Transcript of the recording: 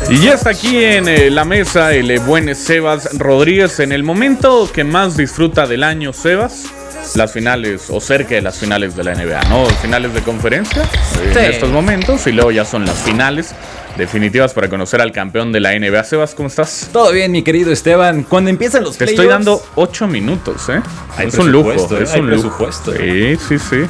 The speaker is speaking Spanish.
Y ya está aquí en la mesa el buen Sebas Rodríguez. En el momento que más disfruta del año, Sebas, las finales o cerca de las finales de la NBA, ¿no? Finales de conferencia en estos momentos, y luego ya son las finales definitivas para conocer al campeón de la NBA. Sebas, ¿cómo estás? Todo bien, mi querido Esteban. Cuando empiezan los Te playoffs, estoy dando 8 minutos, ¿eh? Hay Es un lujo, presupuesto, es hay un lujo. presupuesto. Sí.